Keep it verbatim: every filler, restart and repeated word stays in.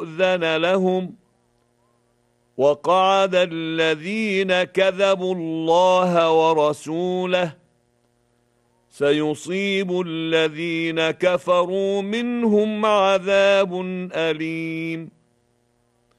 يؤذن لهم وقعد الذين كذبوا الله ورسوله سيصيب الذين كفروا منهم عذاب أليم.